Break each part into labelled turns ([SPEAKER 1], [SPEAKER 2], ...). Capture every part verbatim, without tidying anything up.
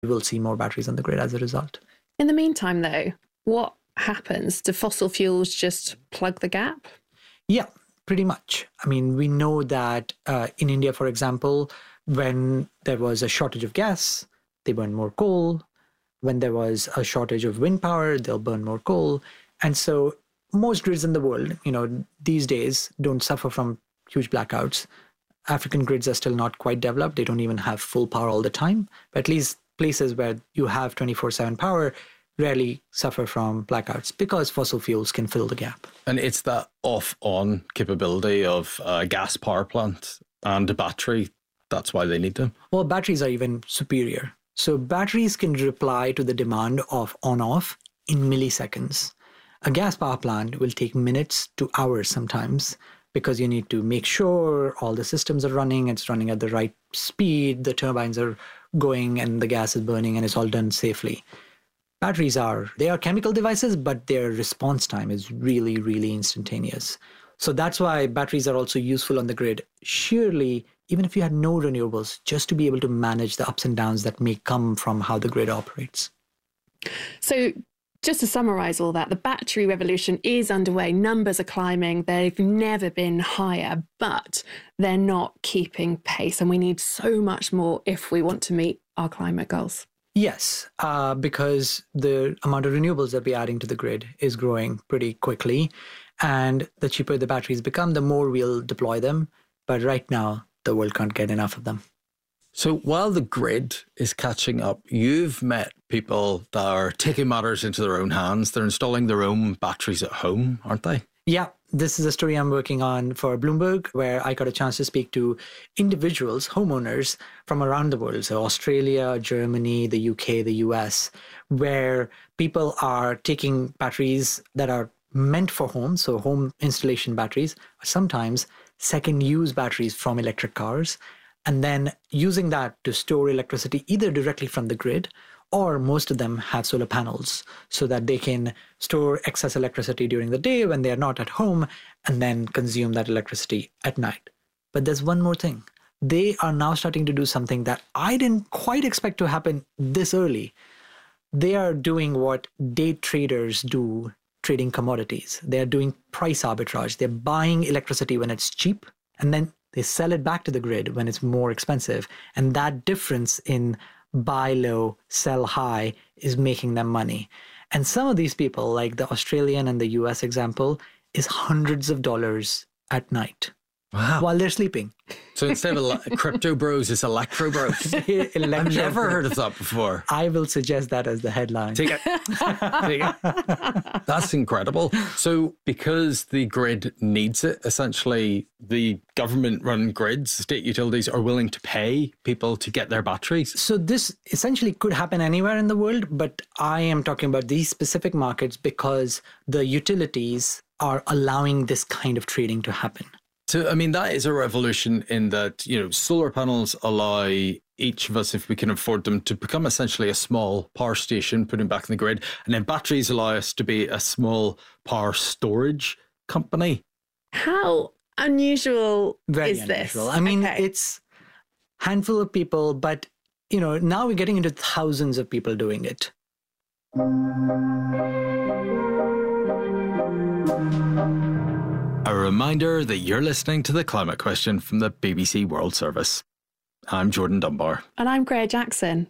[SPEAKER 1] We'll see more batteries on the grid as a result.
[SPEAKER 2] In the meantime, though, what happens? Do fossil fuels just plug the gap?
[SPEAKER 1] Yeah, pretty much. I mean, we know that uh, in India, for example, when there was a shortage of gas, they burned more coal. When there was a shortage of wind power, they'll burn more coal. And so most grids in the world, you know, these days don't suffer from huge blackouts. African grids are still not quite developed. They don't even have full power all the time. But at least places where you have twenty-four seven power rarely suffer from blackouts because fossil fuels can fill the gap.
[SPEAKER 3] And it's that off-on capability of a gas power plant and a battery. That's why they need them.
[SPEAKER 1] Well, batteries are even superior. So batteries can reply to the demand of on-off in milliseconds. A gas power plant will take minutes to hours sometimes because you need to make sure all the systems are running, it's running at the right speed, the turbines are going and the gas is burning and it's all done safely. Batteries are, they are chemical devices, but their response time is really, really instantaneous. So that's why batteries are also useful on the grid. Surely, even if you had no renewables, just to be able to manage the ups and downs that may come from how the grid operates.
[SPEAKER 2] So just to summarize all that, the battery revolution is underway. Numbers are climbing. They've never been higher, but they're not keeping pace. And we need so much more if we want to meet our climate goals.
[SPEAKER 1] Yes, uh, because the amount of renewables that we're adding to the grid is growing pretty quickly. And the cheaper the batteries become, the more we'll deploy them. But right now, the world can't get enough of them.
[SPEAKER 3] So while the grid is catching up, you've met people that are taking matters into their own hands. They're installing their own batteries at home, aren't they?
[SPEAKER 1] Yeah, this is a story I'm working on for Bloomberg, where I got a chance to speak to individuals, homeowners from around the world. So Australia, Germany, the U K, the U S, where people are taking batteries that are meant for home, so home installation batteries, or sometimes second-use batteries from electric cars, and then using that to store electricity either directly from the grid, or most of them have solar panels so that they can store excess electricity during the day when they are not at home and then consume that electricity at night. But there's one more thing. They are now starting to do something that I didn't quite expect to happen this early. They are doing what day traders do, trading commodities. They're doing price arbitrage. They're buying electricity when it's cheap, and then they sell it back to the grid when it's more expensive. And that difference in buy low, sell high is making them money. And some of these people, like the Australian and the U S example, is hundreds of dollars at night.
[SPEAKER 3] Wow.
[SPEAKER 1] While they're sleeping.
[SPEAKER 3] So instead of ele- crypto bros, it's electro bros.
[SPEAKER 1] Electro
[SPEAKER 3] I've never
[SPEAKER 1] bros.
[SPEAKER 3] heard of that before.
[SPEAKER 1] I will suggest that as the headline.
[SPEAKER 3] Take it. Take it. That's incredible. So because the grid needs it, essentially the government-run grids, state utilities are willing to pay people to get their batteries.
[SPEAKER 1] So this essentially could happen anywhere in the world, but I am talking about these specific markets because the utilities are allowing this kind of trading to happen.
[SPEAKER 3] So, I mean, that is a revolution in that, you know, solar panels allow each of us, if we can afford them, to become essentially a small power station, putting back in the grid. And then batteries allow us to be a small power storage company.
[SPEAKER 2] How unusual
[SPEAKER 1] Very
[SPEAKER 2] is
[SPEAKER 1] unusual.
[SPEAKER 2] this?
[SPEAKER 1] I mean,
[SPEAKER 2] Okay.
[SPEAKER 1] it's a handful of people, but, you know, now we're getting into thousands of people doing it.
[SPEAKER 3] A reminder that you're listening to The Climate Question from the B B C World Service. I'm Jordan Dunbar.
[SPEAKER 2] And I'm Greer Jackson.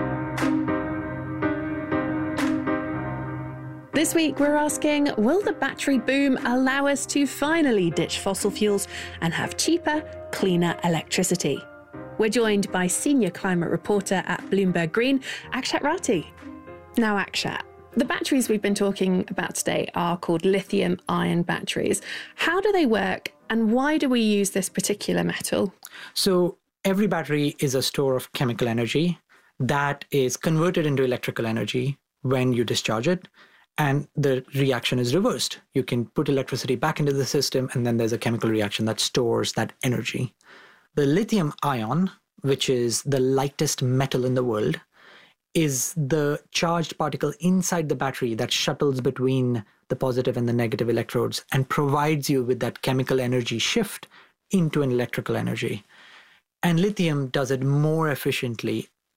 [SPEAKER 2] This week we're asking, will the battery boom allow us to finally ditch fossil fuels and have cheaper, cleaner electricity? We're joined by senior climate reporter at Bloomberg Green, Akshat Rathi. Now, Akshat, the batteries we've been talking about today are called lithium-ion batteries. How do they work, and why do we use this particular metal?
[SPEAKER 1] So every battery is a store of chemical energy that is converted into electrical energy when you discharge it, and the reaction is reversed. You can put electricity back into the system, and then there's a chemical reaction that stores that energy. The lithium-ion, which is the lightest metal in the world, is the charged particle inside the battery that shuttles between the positive and the negative electrodes and provides you with that chemical energy shift into an electrical energy. And lithium does it more efficiently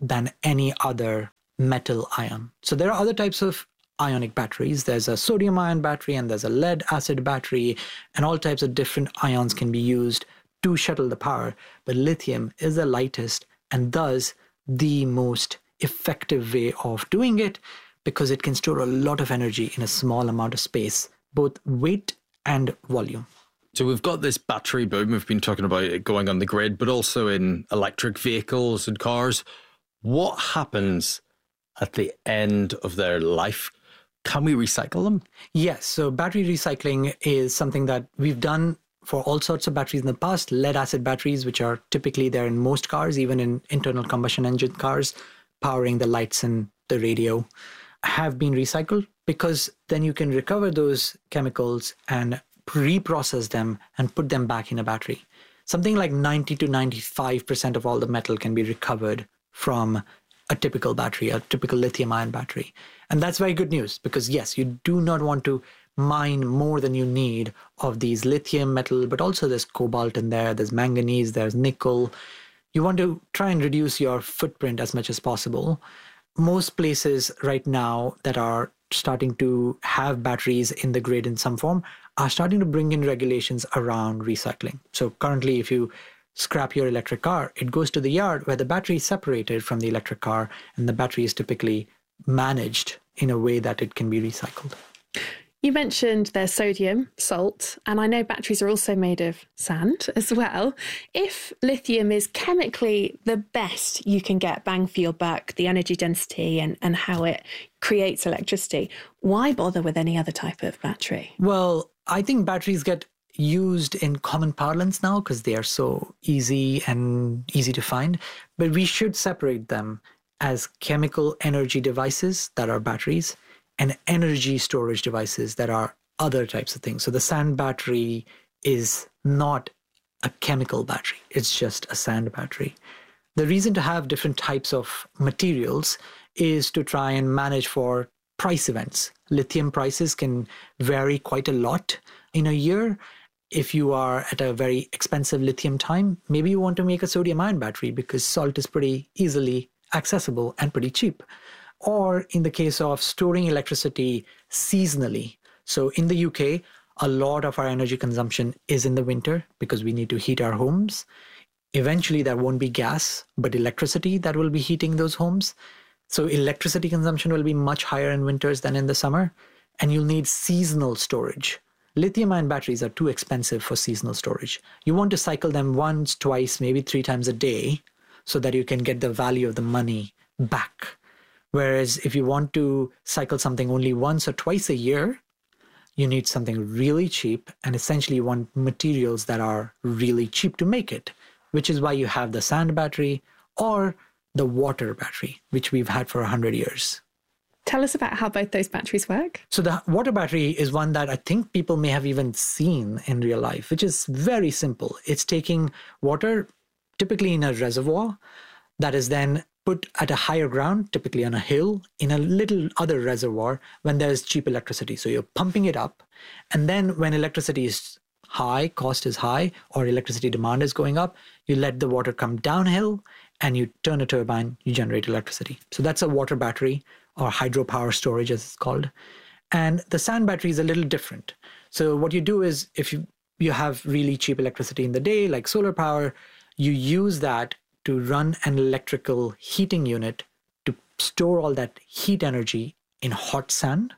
[SPEAKER 1] than any other metal ion. So there are other types of ionic batteries. There's a sodium ion battery and there's a lead acid battery, and all types of different ions can be used to shuttle the power. But lithium is the lightest and thus the most effective way of doing it, because it can store a lot of energy in a small amount of space, both weight and volume.
[SPEAKER 3] So we've got this battery boom. We've been talking about it going on the grid, but also in electric vehicles and cars. What happens at the end of their life? Can we recycle them?
[SPEAKER 1] Yes. So battery recycling is something that we've done for all sorts of batteries in the past. Lead acid batteries, which are typically there in most cars, even in internal combustion engine cars, powering the lights and the radio, have been recycled, because then you can recover those chemicals and reprocess them and put them back in a battery. Something like ninety to ninety-five percent of all the metal can be recovered from a typical battery, a typical lithium ion battery. And that's very good news, because yes, you do not want to mine more than you need of these lithium metal, but also there's cobalt in there, there's manganese, there's nickel. You want to try and reduce your footprint as much as possible. Most places right now that are starting to have batteries in the grid in some form are starting to bring in regulations around recycling. So currently, if you scrap your electric car, it goes to the yard where the battery is separated from the electric car, and the battery is typically managed in a way that it can be recycled.
[SPEAKER 2] You mentioned there's sodium, salt, and I know batteries are also made of sand as well. If lithium is chemically the best you can get bang for your buck, the energy density and, and how it creates electricity, why bother with any other type of battery?
[SPEAKER 1] Well, I think batteries get used in common parlance now because they are so easy and easy to find, but we should separate them as chemical energy devices that are batteries and energy storage devices that are other types of things. So the sand battery is not a chemical battery. It's just a sand battery. The reason to have different types of materials is to try and manage for price events. Lithium prices can vary quite a lot in a year. If you are at a very expensive lithium time, maybe you want to make a sodium ion battery because salt is pretty easily accessible and pretty cheap. Or in the case of storing electricity seasonally. So in the U K, a lot of our energy consumption is in the winter because we need to heat our homes. Eventually, there won't be gas, but electricity that will be heating those homes. So electricity consumption will be much higher in winters than in the summer, and you'll need seasonal storage. Lithium-ion batteries are too expensive for seasonal storage. You want to cycle them once, twice, maybe three times a day so that you can get the value of the money back. Whereas if you want to cycle something only once or twice a year, you need something really cheap, and essentially you want materials that are really cheap to make it, which is why you have the sand battery or the water battery, which we've had for one hundred years.
[SPEAKER 2] Tell us about how both those batteries work.
[SPEAKER 1] So the water battery is one that I think people may have even seen in real life, which is very simple. It's taking water, typically in a reservoir, that is then put at a higher ground, typically on a hill, in a little other reservoir when there's cheap electricity. So you're pumping it up. And then when electricity is high, cost is high, or electricity demand is going up, you let the water come downhill and you turn a turbine, you generate electricity. So that's a water battery, or hydropower storage as it's called. And the sand battery is a little different. So what you do is if you, you have really cheap electricity in the day, like solar power, you use that to run an electrical heating unit to store all that heat energy in hot sand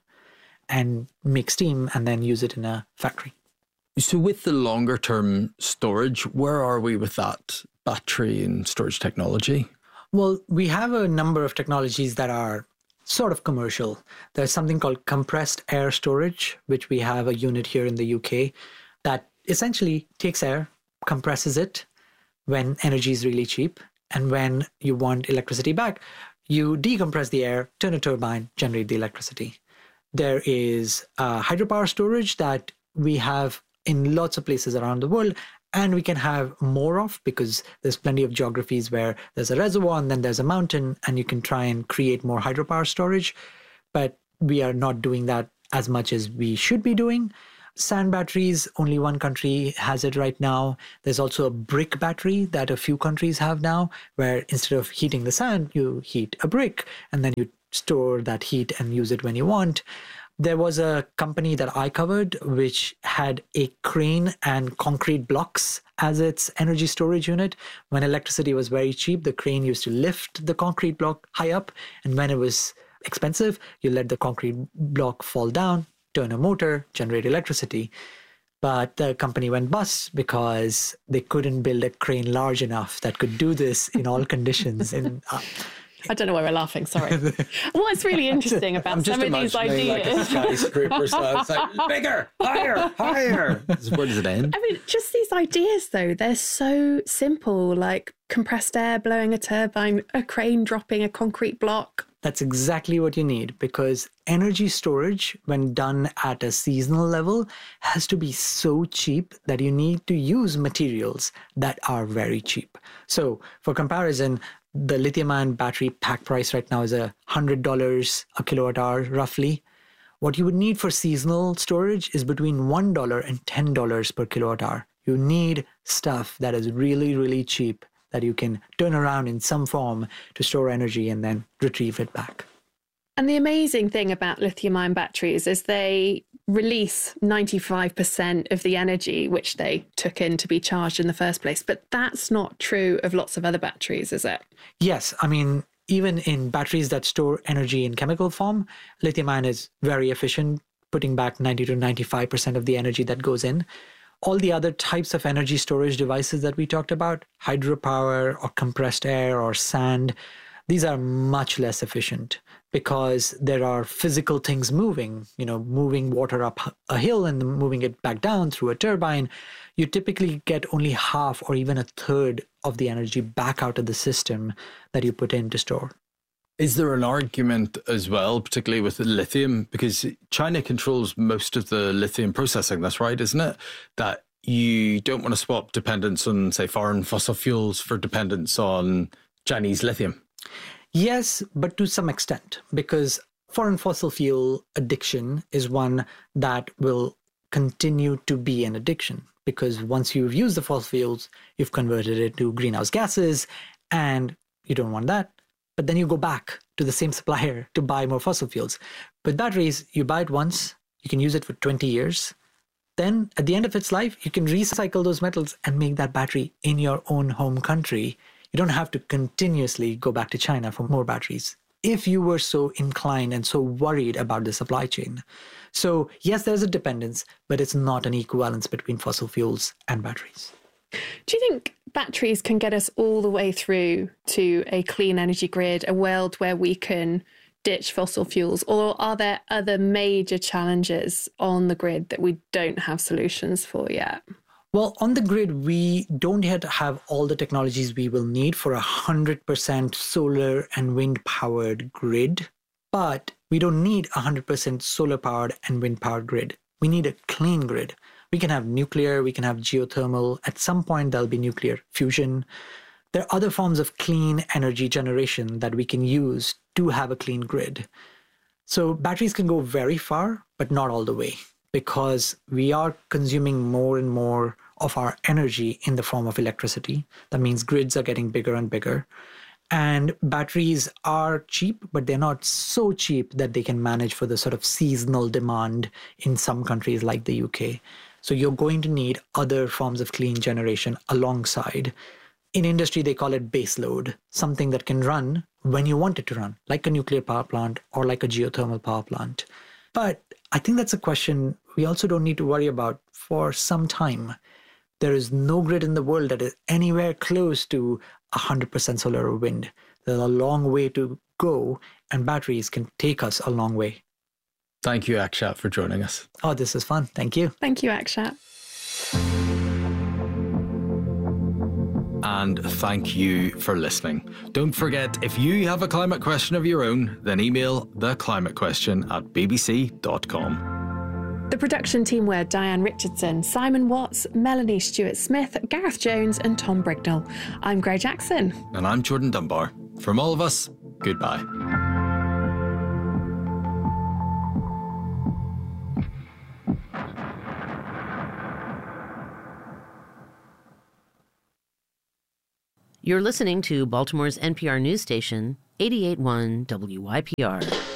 [SPEAKER 1] and make steam and then use it in a factory.
[SPEAKER 3] So with the longer term storage, where are we with that battery and storage technology?
[SPEAKER 1] Well, we have a number of technologies that are sort of commercial. There's something called compressed air storage, which we have a unit here in the U K that essentially takes air, compresses it when energy is really cheap. And when you want electricity back, you decompress the air, turn a turbine, generate the electricity. There is uh, hydropower storage that we have in lots of places around the world, and we can have more of because there's plenty of geographies where there's a reservoir and then there's a mountain, and you can try and create more hydropower storage. But we are not doing that as much as we should be doing. Sand batteries, only one country has it right now. There's also a brick battery that a few countries have now, where instead of heating the sand, you heat a brick and then you store that heat and use it when you want. There was a company that I covered which had a crane and concrete blocks as its energy storage unit. When electricity was very cheap, the crane used to lift the concrete block high up. And when it was expensive, you let the concrete block fall down, turn a motor, generate electricity. But the company went bust because they couldn't build a crane large enough that could do this in all conditions. And uh,
[SPEAKER 2] I don't know why we're laughing, sorry. What's really interesting about some of these ideas...
[SPEAKER 3] Like a skyscraper, so it's like, bigger, higher, higher. Where does it end?
[SPEAKER 2] I mean, just these ideas, though, they're so simple, like compressed air blowing a turbine, a crane dropping a concrete block.
[SPEAKER 1] That's exactly what you need, because energy storage, when done at a seasonal level, has to be so cheap that you need to use materials that are very cheap. So for comparison, the lithium-ion battery pack price right now is one hundred dollars a kilowatt hour, roughly. What you would need for seasonal storage is between one dollar and ten dollars per kilowatt hour. You need stuff that is really, really cheap that you can turn around in some form to store energy and then retrieve it back.
[SPEAKER 2] And the amazing thing about lithium-ion batteries is they release ninety-five percent of the energy which they took in to be charged in the first place. But that's not true of lots of other batteries, is it?
[SPEAKER 1] Yes. I mean, even in batteries that store energy in chemical form, lithium-ion is very efficient, putting back ninety to ninety-five percent of the energy that goes in. All the other types of energy storage devices that we talked about, hydropower or compressed air or sand, these are much less efficient because there are physical things moving, you know, moving water up a hill and moving it back down through a turbine. You typically get only half or even a third of the energy back out of the system that you put in to store.
[SPEAKER 3] Is there an argument as well, particularly with lithium, because China controls most of the lithium processing, that's right, isn't it? That you don't want to swap dependence on, say, foreign fossil fuels for dependence on Chinese lithium.
[SPEAKER 1] Yes, but to some extent, because foreign fossil fuel addiction is one that will continue to be an addiction, because once you've used the fossil fuels, you've converted it to greenhouse gases, and you don't want that. But then you go back to the same supplier to buy more fossil fuels. With batteries, you buy it once, you can use it for twenty years. Then at the end of its life, you can recycle those metals and make that battery in your own home country. You don't have to continuously go back to China for more batteries if you were so inclined and so worried about the supply chain. So yes, there's a dependence, but it's not an equivalence between fossil fuels and batteries.
[SPEAKER 2] Do you think batteries can get us all the way through to a clean energy grid, a world where we can ditch fossil fuels? Or are there other major challenges on the grid that we don't have solutions for yet?
[SPEAKER 1] Well, on the grid, we don't yet have all the technologies we will need for a one hundred percent solar and wind-powered grid. But we don't need a one hundred percent solar-powered and wind-powered grid. We need a clean grid. We can have nuclear, we can have geothermal. At some point, there'll be nuclear fusion. There are other forms of clean energy generation that we can use to have a clean grid. So batteries can go very far, but not all the way, because we are consuming more and more of our energy in the form of electricity. That means grids are getting bigger and bigger. And batteries are cheap, but they're not so cheap that they can manage for the sort of seasonal demand in some countries like the U K. So you're going to need other forms of clean generation alongside. In industry, they call it baseload, something that can run when you want it to run, like a nuclear power plant or like a geothermal power plant. But I think that's a question we also don't need to worry about for some time. There is no grid in the world that is anywhere close to one hundred percent solar or wind. There's a long way to go, and batteries can take us a long way.
[SPEAKER 3] Thank you, Akshat, for joining us.
[SPEAKER 1] Oh, this is fun. Thank you.
[SPEAKER 2] Thank you, Akshat.
[SPEAKER 3] And thank you for listening. Don't forget, if you have a climate question of your own, then email theclimatequestion at b b c dot com.
[SPEAKER 2] The production team were Diane Richardson, Simon Watts, Melanie Stewart-Smith, Gareth Jones and Tom Brignall. I'm Greg Jackson.
[SPEAKER 3] And I'm Jordan Dunbar. From all of us, goodbye.
[SPEAKER 4] You're listening to Baltimore's N P R news station, eighty-eight point one W Y P R.